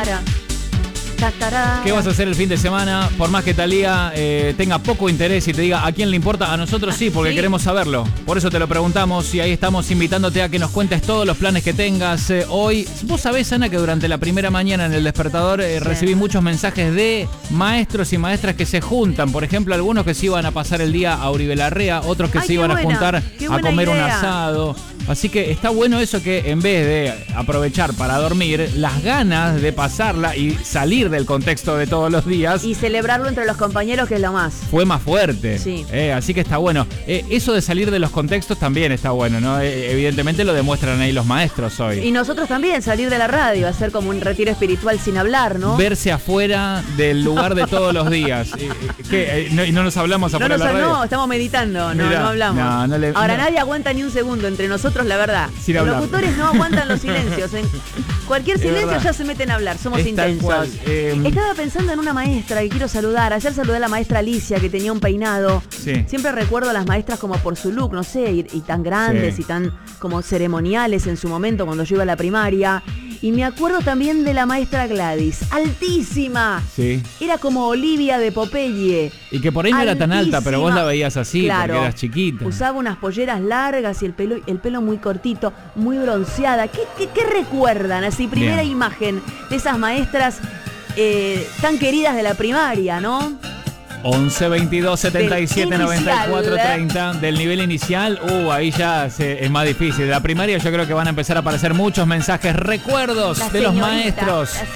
¿Qué vas a hacer el fin de semana? Por más que Thalía tenga poco interés y te diga a quién le importa, a nosotros sí, porque queremos saberlo. Por eso te lo preguntamos y ahí estamos invitándote a que nos cuentes todos los planes que tengas. Hoy, vos sabés, Ana, que durante la primera mañana en El Despertador recibí muchos mensajes de maestros y maestras que se juntan. Por ejemplo, algunos que se iban a pasar el día a Uribe Larrea, otros que se iban a juntar a comer un asado. Así que está bueno eso, que en vez de aprovechar para dormir, las ganas de pasarla y salir del contexto de todos los días y celebrarlo entre los compañeros, que es lo más. Fue más fuerte. Sí. Así que está bueno. Eso de salir de los contextos también está bueno, ¿no? Evidentemente lo demuestran ahí los maestros hoy. Y nosotros también, salir de la radio, hacer como un retiro espiritual sin hablar, ¿no? Verse afuera del lugar de todos los días. ¿Y no nos hablamos afuera de la radio? No, estamos meditando, no hablamos. Ahora nadie aguanta ni un segundo entre nosotros, la verdad. Sin los hablar. locutores no aguantan los silencios. En cualquier silencio ya se meten a hablar, somos intensos. Estaba pensando en una maestra que quiero saludar. Ayer saludé a la maestra Alicia, que tenía un peinado. Sí. Siempre recuerdo a las maestras como por su look, no sé, y tan grandes y tan como ceremoniales en su momento cuando yo iba a la primaria. Y me acuerdo también de la maestra Gladys, altísima. Sí. Era como Olivia de Popeye. Y que por ahí no era tan alta, pero vos la veías así, claro, porque eras chiquita. Usaba unas polleras largas y el pelo muy cortito, muy bronceada. ¿Qué recuerdan? Así, primera imagen de esas maestras tan queridas de la primaria, ¿no? 11 22 77 94 30 del nivel inicial. Ahí ya es más difícil. De la primaria yo creo que van a empezar a aparecer muchos mensajes, recuerdos de los maestros.